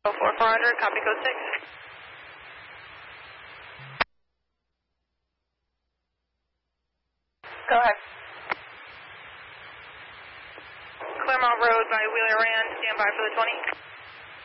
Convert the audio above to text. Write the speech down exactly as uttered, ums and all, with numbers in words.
four four hundred, copy code six. Go ahead. Claremont Road by Wheeler Rand, stand by for the twenty.